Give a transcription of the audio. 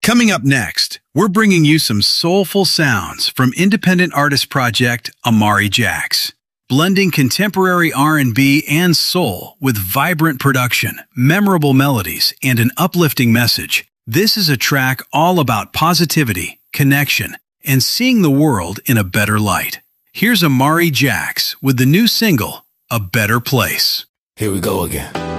Coming up next, we're bringing you some soulful sounds from independent artist project Amari Jax. Blending contemporary R&B and soul with vibrant production, memorable melodies, and an uplifting message, this is a track all about positivity, connection, and seeing the world in a better light. Here's Amari Jax with the new single, A Better Place. Here we go again.